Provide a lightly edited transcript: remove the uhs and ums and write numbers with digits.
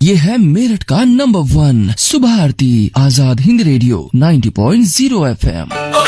ये है मेरठ का नंबर 1 सुबह आरती, आजाद हिंद रेडियो 90.0 FM।